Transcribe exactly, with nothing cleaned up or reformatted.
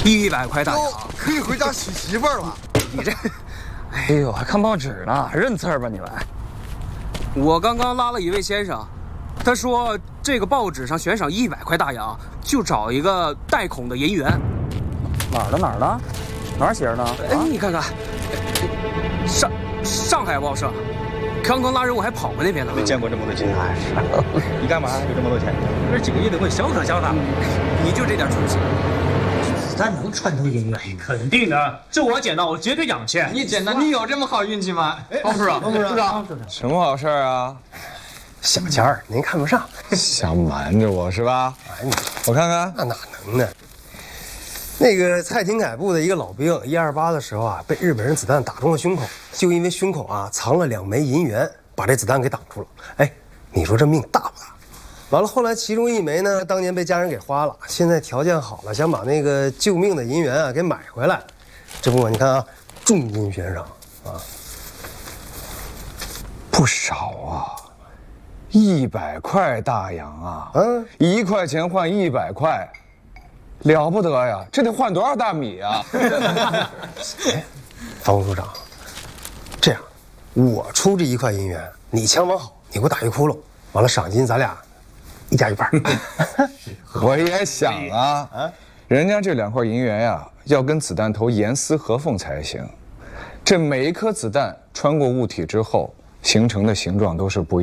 一百块大洋， 可以回家娶媳妇儿了。 你这， 哎呦，还看报纸呢，认字儿吧你们？ 我刚刚拉了一位先生，他说这个报纸上悬赏一百块大洋，就找一个带孔的银元。 哪儿的哪儿的？哪儿写着呢？ 哎，你看看，上上海报社。刚刚拉人，我还跑过那边呢。 没见过这么多金啊！你干嘛有这么多钱？这几个月得会潇洒潇洒。 你就这点出息。 子弹能穿透银元？ 肯定的，这我捡到，我绝对养钱。 你捡到，你有这么好运气吗？ 方部长， 方部长， 什么好事啊？ 小钱儿您看不上， 想瞒着我是吧？ 哎， 我看看， 那哪能呢？那个蔡廷锴部的一个老兵，一二八的时候啊，被日本人子弹打中了胸口，就因为胸口啊藏了两枚银元，把这子弹给挡住了。哎，你说这命大不大？完了，后来其中一枚呢，当年被家人给花了，现在条件好了，想把那个救命的银元啊给买回来。这不，你看啊，重金悬赏啊， 不少啊，一百块大洋啊，嗯，一块钱换一百块。了不得呀！这得换多少大米啊！ 哎，方副处长，这样，我出这一块银元，你枪绑好，你给我打一窟窿，完了赏金咱俩一家一半。 我也想啊，啊，人家这两块银元呀，要跟子弹头严丝合缝才行。这每一颗子弹穿过物体之后，形成的形状都是不一样。